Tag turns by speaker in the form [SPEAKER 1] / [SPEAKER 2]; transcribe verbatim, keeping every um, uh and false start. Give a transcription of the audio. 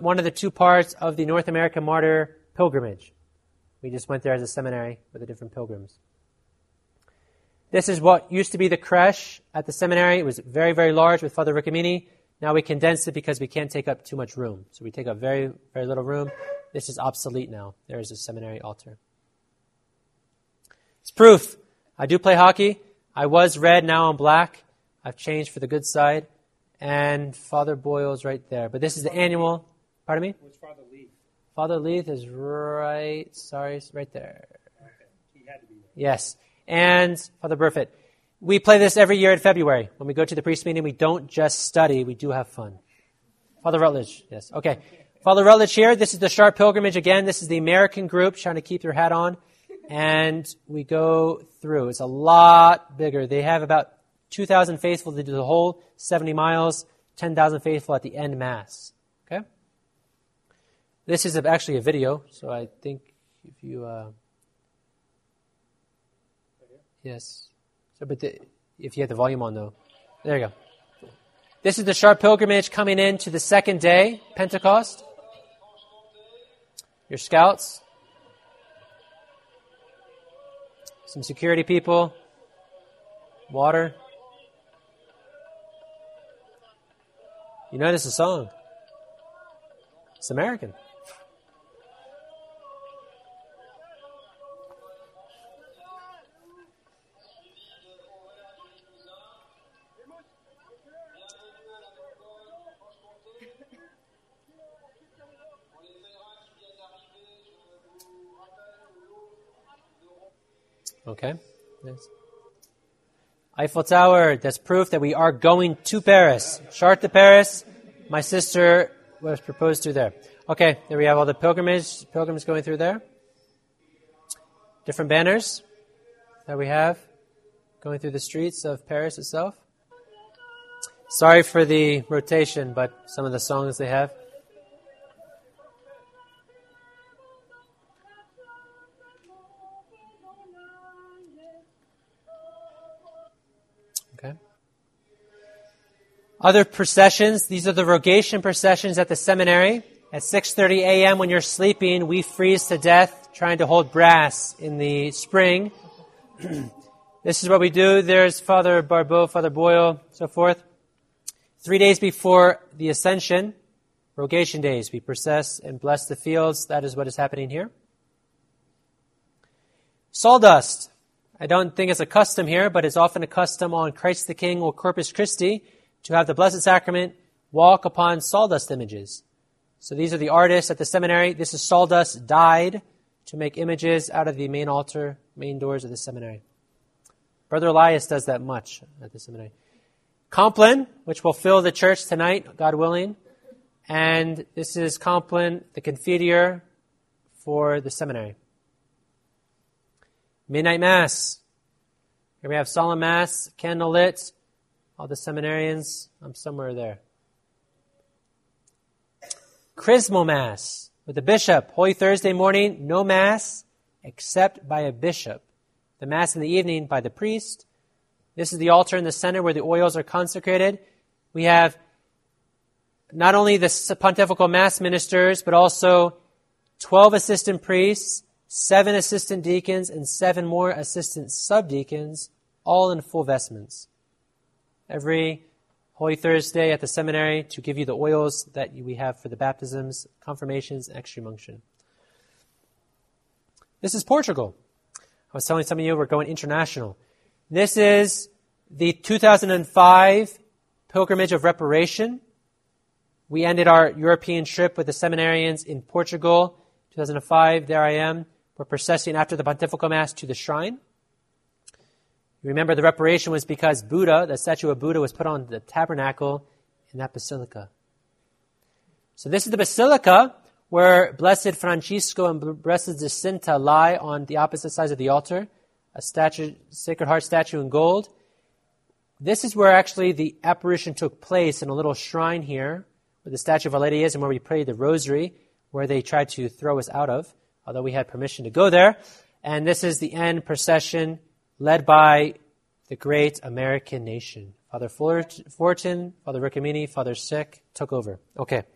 [SPEAKER 1] one of the two parts of the North American Martyr Pilgrimage. We just went there as a seminary with the different pilgrims. This is what used to be the creche at the seminary. It was very, very large with Father Riccomini. Now we condensed it because we can't take up too much room. So we take up very, very little room. This is obsolete now. There is a seminary altar. It's proof. I do play hockey. I was red, now I'm black. I've changed for the good side. And Father Boyle's right there. But this is the annual. Pardon me?
[SPEAKER 2] What's Father Leith?
[SPEAKER 1] Father Leith is right, sorry, right there.
[SPEAKER 2] Okay. He had to be there.
[SPEAKER 1] Yes. And Father Burfitt. We play this every year in February. When we go to the priest meeting, we don't just study, we do have fun. Father Rutledge, yes. Okay. Father Rutledge here. This is the Sharp Pilgrimage again. This is the American group trying to keep their hat on. And we go through. It's a lot bigger. They have about two thousand faithful to do the whole seventy miles, ten thousand faithful at the end Mass. Okay? This is actually a video, so I think if you... Uh, yes. So, but the, if you have the volume on, though. There you go. This is the Sharp Pilgrimage coming into the second day, Pentecost. Your scouts. Some security people. Water. You notice the song. It's American. Okay. Yes. Eiffel Tower, that's proof that we are going to Paris. Charte de Paris. My sister was proposed to there. Okay, there we have all the pilgrimage, pilgrims going through there. Different banners that we have going through the streets of Paris itself. Sorry for the rotation, but some of the songs they have. Okay. Other processions, these are the rogation processions at the seminary. At six thirty a.m. when you're sleeping, we freeze to death trying to hold brass in the spring. This is what we do. There's Father Barbeau, Father Boyle, so forth. Three days before the Ascension, rogation days, we process and bless the fields. That is what is happening here. Sawdust. I don't think it's a custom here, but it's often a custom on Christ the King or Corpus Christi to have the Blessed Sacrament walk upon sawdust images. So these are the artists at the seminary. This is sawdust dyed to make images out of the main altar, main doors of the seminary. Brother Elias does that much at the seminary. Compline, which will fill the church tonight, God willing. And this is Compline, the Confiteor for the seminary. Midnight Mass. Here we have Solemn Mass, candle lit. All the seminarians, I'm somewhere there. Chrismal Mass with the bishop. Holy Thursday morning, no Mass except by a bishop. The Mass in the evening by the priest. This is the altar in the center where the oils are consecrated. We have not only the pontifical Mass ministers, but also twelve assistant priests, seven assistant deacons, and seven more assistant subdeacons, all in full vestments. Every Holy Thursday at the seminary to give you the oils that we have for the baptisms, confirmations, and extreme unction. This is Portugal. I was telling some of you we're going international. This is the two thousand five Pilgrimage of Reparation. We ended our European trip with the seminarians in Portugal, two thousand five. There I am. We're processing after the Pontifical Mass to the shrine. You remember the reparation was because Buddha, the statue of Buddha, was put on the tabernacle in that basilica. So this is the basilica where Blessed Francisco and Blessed Jacinta lie on the opposite sides of the altar, a statue, Sacred Heart statue in gold. This is where actually the apparition took place in a little shrine here, where the statue of Our Lady is and where we prayed the rosary, where they tried to throw us out of, although we had permission to go there. And this is the end procession led by the great American nation. Father Fullerton, Father Riccomini, Father Sick took over. Okay.